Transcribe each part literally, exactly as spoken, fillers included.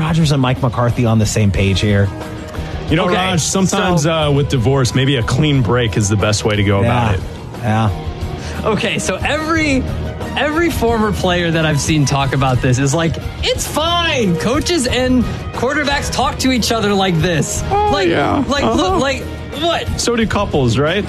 Rodgers and Mike McCarthy on the same page here? You know, okay, Raj, sometimes so, uh, with divorce, maybe a clean break is the best way to go yeah, about it. Yeah. Okay, so every every former player that I've seen talk about this is like, it's fine. Coaches and quarterbacks talk to each other like this. Oh, like, yeah. Like, uh-huh. look, like, what? So do couples, right?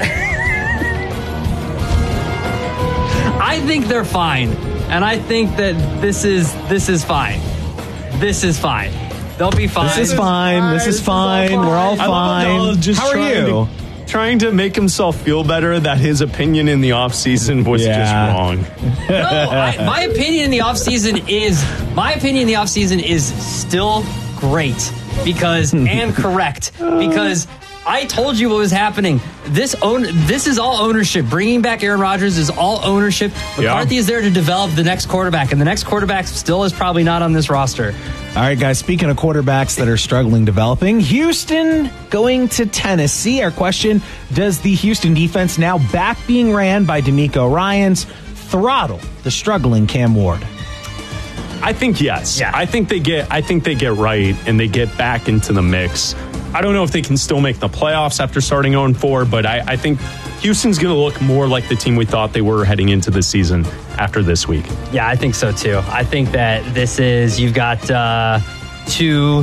I think they're fine. And I think that this is this is fine. This is fine. They'll be fine. This is fine. This is fine. We're all fine. Just How are you? To, trying to make himself feel better that his opinion in the offseason was yeah. just wrong. No, I, my opinion in the offseason is my opinion in the offseason is still great because and correct because I told you what was happening. This own this is all ownership. Bringing back Aaron Rodgers is all ownership. McCarthy yeah. is there to develop the next quarterback, and the next quarterback still is probably not on this roster. All right, guys, speaking of quarterbacks that are struggling developing, Houston going to Tennessee. Our question, does the Houston defense, now back being ran by DeMeco Ryans, throttle the struggling Cam Ward? I think yes. Yeah. I think they get I think they get right and they get back into the mix. I don't know if they can still make the playoffs after starting oh and four, but I, I think Houston's going to look more like the team we thought they were heading into the season after this week. Yeah, I think so too. I think that this is, you've got uh, two,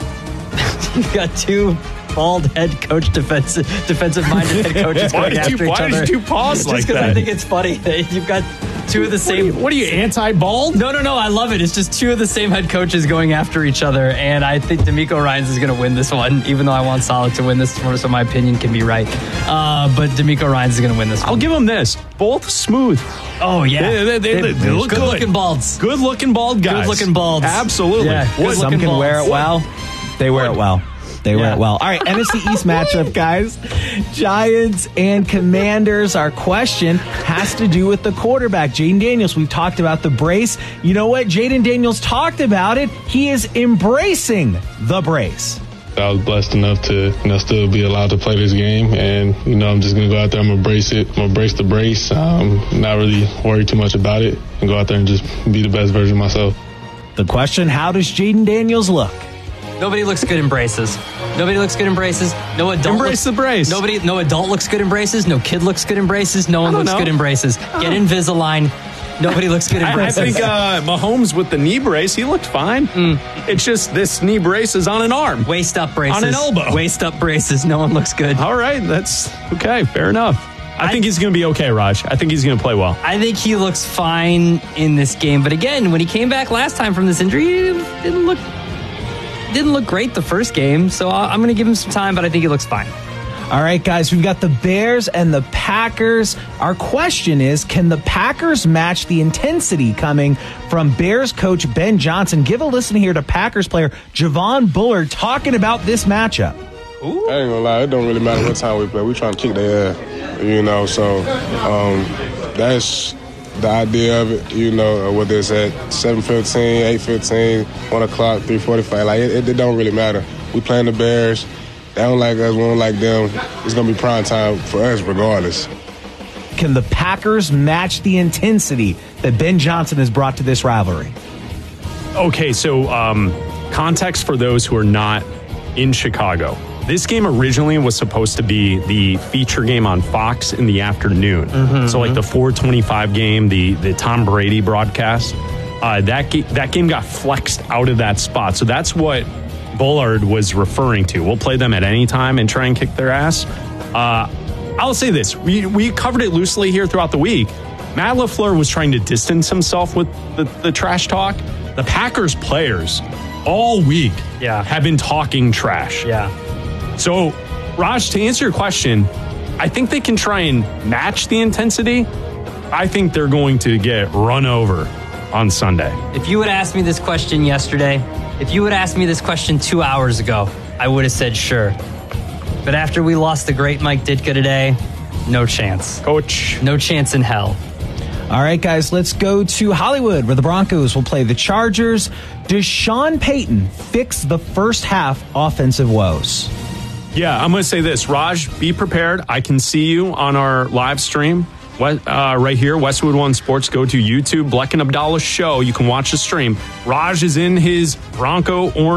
you've got two bald head coach defensive defensive minded head coaches why going did after you, each why other. Did you pause Just like because that? I think it's funny that you've got two of the same. What are you, what are you anti-bald? No, no, no. I love it. It's just two of the same head coaches going after each other, and I think DeMeco Ryans is going to win this one, even though I want Solid to win this, so my opinion can be right. Uh, but DeMeco Ryans is going to win this one. I'll give them this. Both smooth. Oh, yeah. They, they, they, they, they look good. Good-looking balds. Good-looking bald guys. Good-looking balds. Absolutely. Yeah, Some good-looking can balds. wear it well. They wear it well. They wear Yeah. it well. All right, N F C East matchup, guys. Giants and Commanders. Our question has to do with the quarterback, Jaden Daniels. We've talked about the brace. You know what? Jaden Daniels talked about it. He is embracing the brace. I was blessed enough to, you know, still be allowed to play this game, and you know, I'm just gonna go out there. I'm gonna brace it. I'm gonna brace the brace. Um, not really worry too much about it, and go out there and just be the best version of myself. The question: how does Jaden Daniels look? Nobody looks good in braces. Nobody looks good in braces. No adult. Embrace looks, the brace. Nobody. No adult looks good in braces. No kid looks good in braces. No one I don't looks know. good in braces. Get Invisalign. Nobody looks good in I, I braces. think uh, Mahomes with the knee brace, he looked fine. Mm. It's just this knee brace is on an arm. Waist up braces. On an elbow. Waist up braces. No one looks good. All right, that's okay. Fair enough. I, I think he's going to be okay, Raj. I think he's going to play well. I think he looks fine in this game. But again, when he came back last time from this injury, he didn't look didn't look great the first game. So I'm going to give him some time, but I think he looks fine. All right, guys, we've got the Bears and the Packers. Our question is, can the Packers match the intensity coming from Bears coach Ben Johnson? Give a listen here to Packers player Javon Bullard talking about this matchup. Ooh. I ain't gonna lie, it don't really matter what time we play. We trying to kick their ass, you know, so um, that's the idea of it, you know, whether it's at seven fifteen, eight fifteen, one o'clock, three forty-five, like it, it don't really matter. We playing the Bears. They don't like us, we don't like them. It's going to be prime time for us regardless. Can the Packers match the intensity that Ben Johnson has brought to this rivalry? Okay, so um, context for those who are not in Chicago. This game originally was supposed to be the feature game on Fox in the afternoon. Mm-hmm, so like the four twenty-five game, the, the Tom Brady broadcast, uh, that, ga- that game got flexed out of that spot. So that's what Bullard was referring to. We'll play them at any time and try and kick their ass. Uh, I'll say this. We, we covered it loosely here throughout the week. Matt LaFleur was trying to distance himself with the, the trash talk. The Packers players all week yeah. have been talking trash. Yeah. So, Raj, to answer your question, I think they can try and match the intensity. I think they're going to get run over on Sunday. If you had asked me this question yesterday, if you had asked me this question two hours ago, I would have said sure. But after we lost the great Mike Ditka today, no chance. Coach. No chance in hell. All right, guys, let's go to Hollywood, where the Broncos will play the Chargers. Does Sean Payton fix the first half offensive woes? Yeah, I'm going to say this. Raj, be prepared. I can see you on our live stream. What, uh, right here, Westwood One Sports. Go to YouTube, Bleck and Abdallah Show. You can watch the stream. Raj is in his Bronco orange